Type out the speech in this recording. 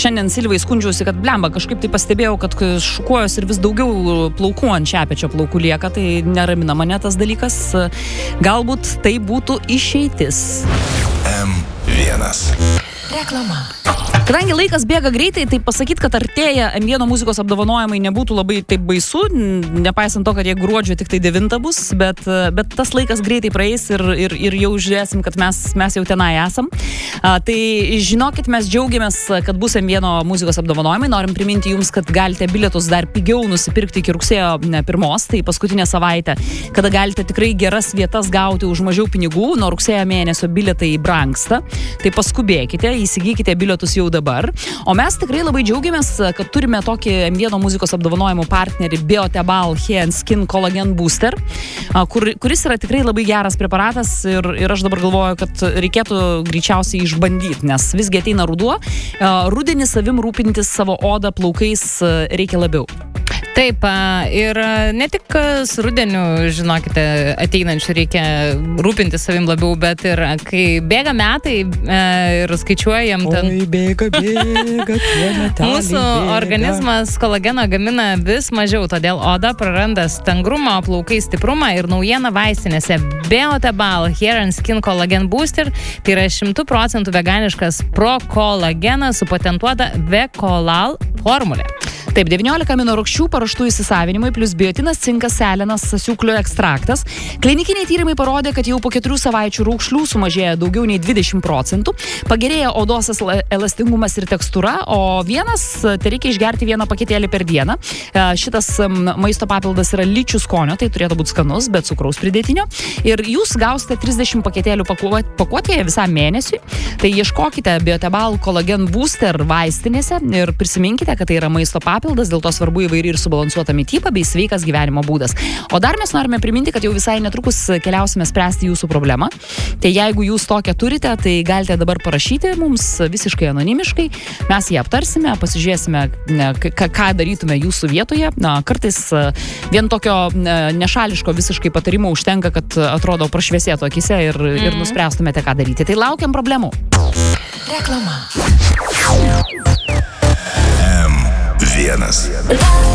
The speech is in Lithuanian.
šiandien Silvai skundžiausi, kad blemba, kažkaip tai pastebėjau, kad šukuojos ir vis daugiau plaukų ant šepečio plaukų lieka, tai neramina mane tas dalykas. Galbūt tai būtų išeitis. M1 Reklama. Kadangi laikas bėga greitai, tai pasakyti, kad artėja M1 muzikos apdovanojimai nebūtų labai taip baisu, nepaisant to, kad jie gruodžio tik tai 9 bus, bet tas laikas greitai praeis ir jau žiūrėsim, kad mes jau tenai esam. Tai žinokit, mes džiaugiamės, kad bus M1 muzikos apdovanojimai. Norim priminti jums, kad galite bilietus dar pigiau nusipirkti iki rugsėjo 1, tai paskutinė savaitė, kada galite tikrai geras vietas gauti už mažiau pinigų, nuo rugsėjo mėnesio bilietai brangsta. Tai paskubėkite, įsigykite bilietus jau dabar. O mes tikrai labai džiaugiamės, kad turime tokį M1 muzikos apdovanojimų partnerį Biotebal Hair and Skin Collagen Booster, kuris yra tikrai labai geras preparatas ir aš dabar galvoju, kad reikėtų greičiausiai išbandyti, nes visgi ateina ruduo. Rudenį savim rūpintis savo odą, plaukais reikia labiau. Taip, ir ne tik su rudeniu, žinokite, ateinančių reikia rūpinti savim labiau, bet ir kai bėga metai ir skaičiuojam ten. Oi, bėga, Mūsų organizmas kolageno gamina vis mažiau, todėl oda praranda stangrumą, plaukai stiprumą ir naujiena vaistinėse. Biotebal Hair and Skin Collagen Booster tai yra 100% veganiškas prokolagenas su patentuota Vekolal formulė. Taip, 19 aminorūgščių paraštų įsisavinimui, plus biotinas, cinkas, selenas, sasiuklio ekstraktas. Klinikiniai tyrimai parodė, kad jau po 4 savaičių raukšlių sumažėja daugiau nei 20%, pagerėja odos elastingumas ir tekstūra, o tai reikia išgerti 1 paketėlį per dieną. Šitas maisto papildas yra lyčių skonio, tai turėtų būti skanus, bet cukraus pridėtinio. Ir jūs gausite 30 paketėlių pakuotėje visam mėnesiui. Tai ieškokite Biotebal Collagen Booster vaistinėse ir prisiminkite, kad tai yra maisto papildas, dėl to svarbu įvairi ir subalansuota mityba bei sveikas gyvenimo būdas. O dar mes norime priminti, kad jau visai netrukus keliausime spręsti jūsų problemą. Tai jeigu jūs tokią turite, tai galite dabar parašyti mums visiškai anonimiškai. Mes jį aptarsime, pasižiūrėsime, ką darytume jūsų vietoje. Kartais vien tokio nešališko visiškai patarimo užtenka, kad atrodo prašviesėtų akise ir nuspręstumėte, ką daryti. Tai laukiam problemų. Reklama. M1